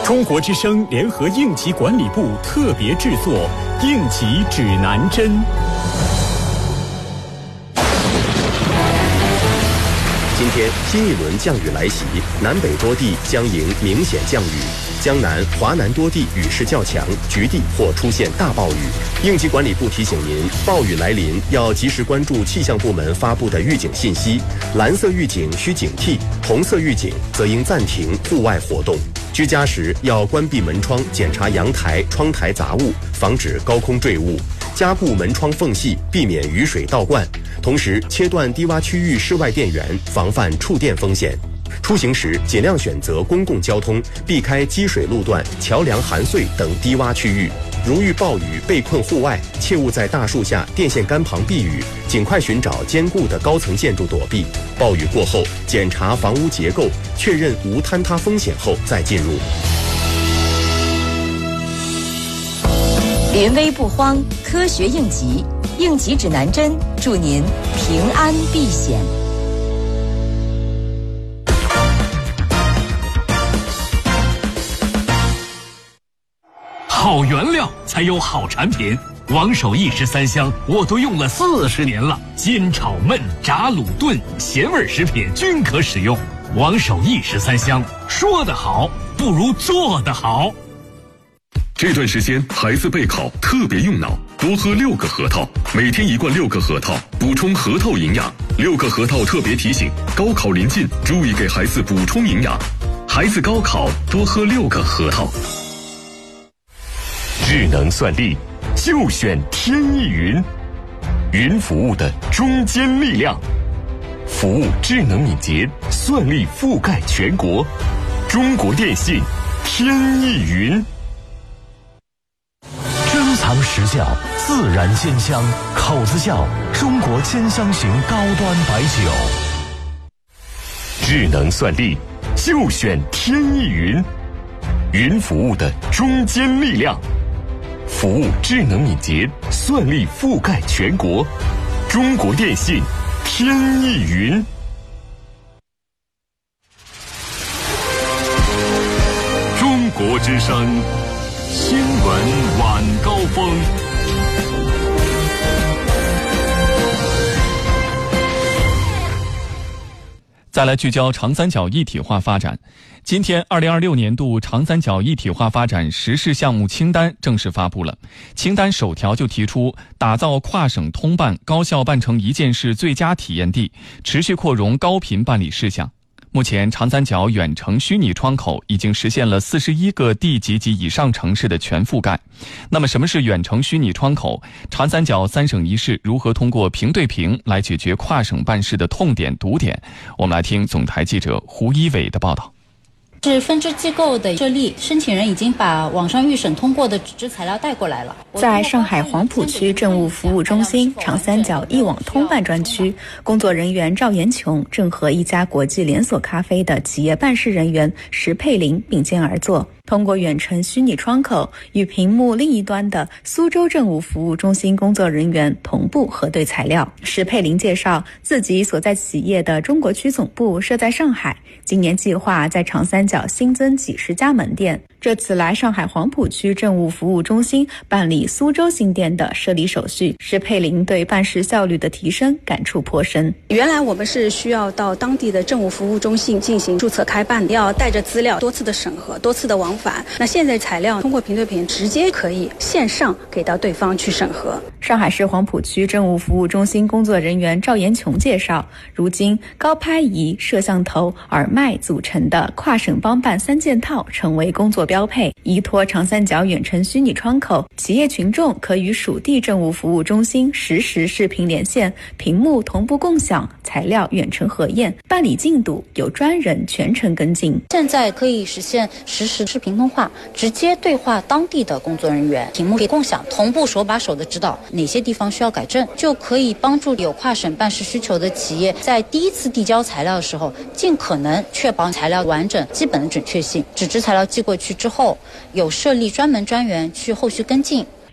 中国之声联合应急管理部特别制作《应急指南针》。 今天新一轮降雨来袭，南北多地将迎明显降雨，江南、华南多地雨势较强，局地或出现大暴雨。应急管理部提醒您，暴雨来临要及时关注气象部门发布的预警信息，蓝色预警需警惕，红色预警则应暂停户外活动。居家时要关闭门窗，检查阳台、窗台杂物，防止高空坠物，加固门窗缝隙，避免雨水倒灌。同时，切断低洼区域室外电源，防范触电风险。出行时尽量选择公共交通，避开积水路段、桥梁含碎等低洼区域。如遇暴雨被困户外，切勿在大树下、电线杆旁避雨，尽快寻找坚固的高层建筑躲避。暴雨过后，检查房屋结构，确认无坍塌风险后再进入。 临危不慌，科学应急，应急指南针，祝您平安避险。 好原料才有好产品，王守义13香我都用了40年了，煎炒焖炸卤炖咸味食品均可使用。王守义13香，说得好不如做得好。 这段时间孩子备考特别用脑，多喝6个核桃，每天1罐6个核桃，补充核桃营养。6个核桃特别提醒，高考临近，注意给孩子补充营养。孩子高考多喝6个核桃。 智能算力就选天翼云，云服务的中坚力量，服务智能敏捷，算力覆盖全国。中国电信天翼云。 珍藏实窖，自然鲜香，口子窖中国兼香型高端白酒。 智能算力就选天翼云，云服务的中坚力量，服务智能敏捷，算力覆盖全国。中国电信天翼云。 中国之声新闻晚高峰。 再来聚焦长三角一体化发展。今天2026年度长三角一体化发展实施项目清单正式发布了。清单首条就提出打造跨省通办、高效办成一件事最佳体验地，持续扩容高频办理事项。目前长三角远程虚拟窗口已经实现了41个地级及以上城市的全覆盖。那么什么是远程虚拟窗口？长三角3省1市如何通过屏对屏来解决跨省办事的痛点堵点？我们来听总台记者胡一伟的报道。 是分支机构的设立，申请人已经把网上预审通过的纸质材料带过来了。 在上海黄浦区政务服务中心长三角一网通办专区，工作人员赵延琼正和一家国际连锁咖啡的企业办事人员石佩玲并肩而坐，通过远程虚拟窗口与屏幕另一端的苏州政务服务中心工作人员同步核对材料。石佩玲介绍，自己所在企业的中国区总部设在上海，今年计划在长三角新增几十家门店。这次来上海黄浦区政务服务中心办理苏州新店的设立手续，石佩玲对办事效率的提升感触颇深。 原来我们是需要到当地的政务服务中心进行注册开办的，要带着资料多次的审核、多次的往返。那现在材料通过屏对屏直接可以线上给到对方去审核。 上海市黄浦区政务服务中心工作人员赵延琼介绍，如今高拍仪、摄像头、耳麦组成的跨省帮办3件套成为工作标配。依托长三角远程虚拟窗口，企业群众可与属地政务服务中心实时视频连线，屏幕同步共享，材料远程核验，办理进度有专人全程跟进。 现在可以实现实时视频通话，直接对话当地的工作人员，屏幕可以共享，同步手把手的指导哪些地方需要改正，就可以帮助有跨省办事需求的企业在第一次递交材料的时候，尽可能确保材料完整、基本的准确性。纸质材料寄过去之后，有设立专门专员去后续跟进。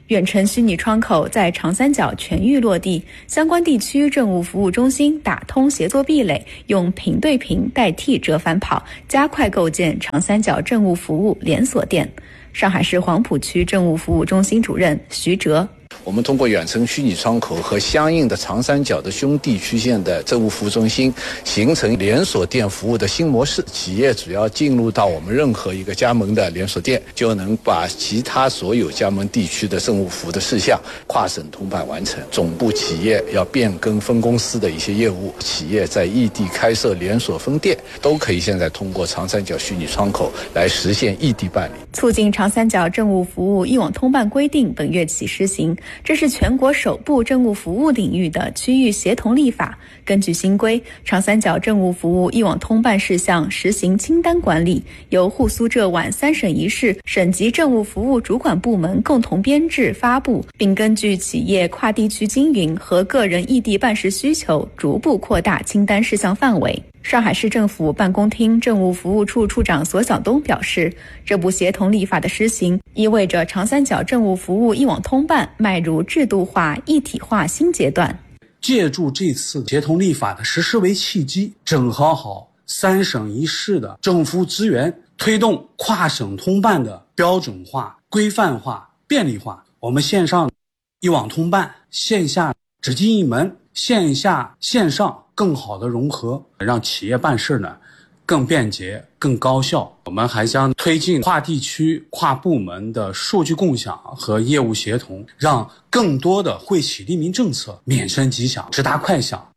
远程虚拟窗口在长三角全域落地，相关地区政务服务中心打通协作壁垒，用屏对屏代替折返跑，加快构建长三角政务服务连锁店。上海市黄浦区政务服务中心主任徐哲， 我们通过远程虚拟窗口和相应的长三角的兄弟区县的政务服务中心，形成连锁店服务的新模式。企业只要进入到我们任何一个加盟的连锁店，就能把其他所有加盟地区的政务服务的事项跨省通办完成。总部企业要变更分公司的一些业务，企业在异地开设连锁分店，都可以现在通过长三角虚拟窗口来实现异地办理。 促进长三角政务服务一网通办规定本月起施行，这是全国首部政务服务领域的区域协同立法。根据新规，长三角政务服务一网通办事项实行清单管理，由沪苏浙皖3省1市省级政务服务主管部门共同编制发布，并根据企业跨地区经营和个人异地办事需求，逐步扩大清单事项范围。上海市政府办公厅政务服务处处长索晓东表示，这部协同立法的施行，意味着长三角政务服务一网通办迈入制度化、一体化新阶段。 借助这次协同立法的实施为契机，整合好3省1市的政府资源，推动跨省通办的标准化、规范化、便利化。我们线上一网通办，线下只进一门，线下线上更好的融合，让企业办事呢更便捷、更高效。我们还将推进跨地区、跨部门的数据共享和业务协同，让更多的惠企利民政策免身吉祥、直达快响。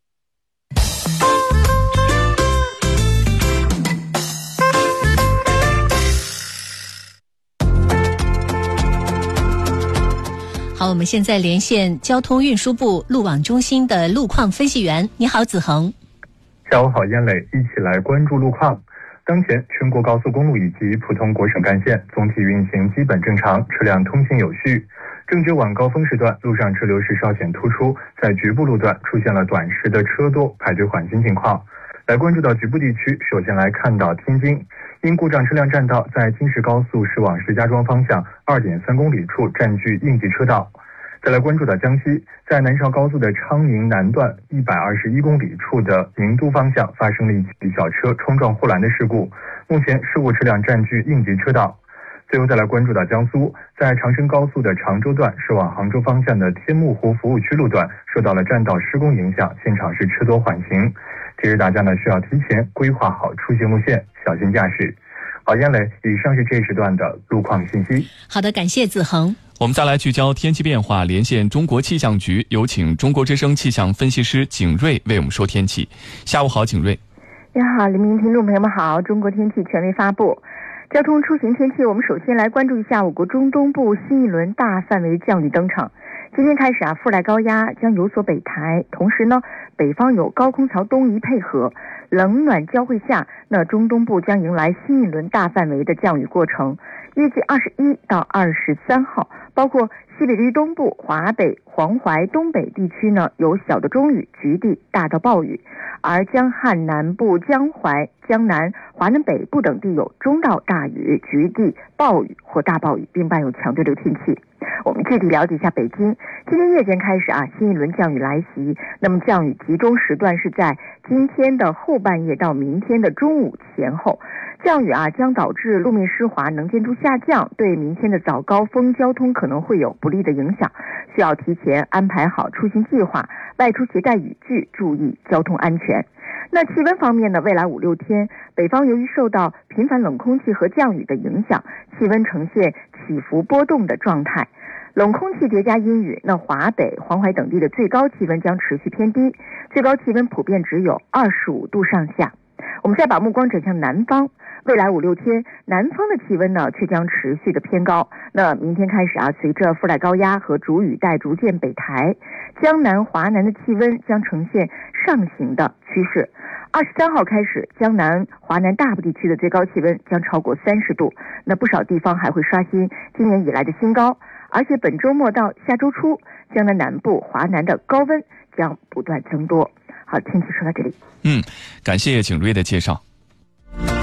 好，我们现在连线交通运输部路网中心的路况分析员。你好，子恒。 下午好，燕磊，一起来关注路况。当前全国高速公路以及普通国省干线总体运行基本正常，车辆通行有序。正值晚高峰时段，路上车流是稍显突出，在局部路段出现了短时的车多排队缓行情况。来关注到局部地区，首先来看到天津，因故障车辆占道在京石高速驶往石家庄方向 2.3 公里处占据应急车道。再来关注到江西，在南绍高速的昌宁南段121公里处的宁都方向发生了一起小车冲撞护栏的事故，目前事故车辆占据应急车道。最后再来关注到江苏，在长深高速的常州段驶往杭州方向的天目湖服务区路段受到了占道施工影响，现场是车多缓行。提示大家呢需要提前规划好出行路线，小心驾驶。好，燕磊，以上是这时段的路况信息。 好的，感谢子恒。 我们再来聚焦天气变化，连线中国气象局，有请中国之声气象分析师景睿为我们说天气。下午好，景睿。 你好，黎明听众朋友们好，中国天气权威发布。交通出行天气，我们首先来关注一下我国中东部新一轮大范围降雨登场。今天开始副带高压将有所北抬，同时呢，北方有高空槽东移配合，冷暖交汇下，那中东部将迎来新一轮大范围的降雨过程。预计21到23号，包括西北地东部、华北、黄淮、东北地区呢，有小的中雨，局地大到暴雨；而江汉南部、江淮、江南、华南北部等地有中到大雨，局地暴雨或大暴雨，并伴有强对流天气。我们具体了解一下北京，今天夜间开始新一轮降雨来袭，那么降雨集中时段是在今天的后半夜到明天的中午前后。降雨将导致路面湿滑，能见度下降，对明天的早高峰交通可能会有不利的影响，需要提前安排好出行计划，外出携带雨具，注意交通安全。那气温方面呢，未来5、6天，北方由于受到频繁冷空气和降雨的影响，气温呈现起伏波动的状态。冷空气叠加阴雨，那华北、黄淮等地的最高气温将持续偏低，最高气温普遍只有25度上下。我们再把目光转向南方，未来5、6天，南方的气温呢却将持续的偏高。那明天开始随着副带高压和主雨带逐渐北抬，江南、华南的气温将呈现上行的趋势。23号开始，江南、华南大部地区的最高气温将超过30度，那不少地方还会刷新今年以来的新高。而且本周末到下周初，江南南部、华南的高温将不断增多。好，天气说到这里。 感谢景睿的介绍。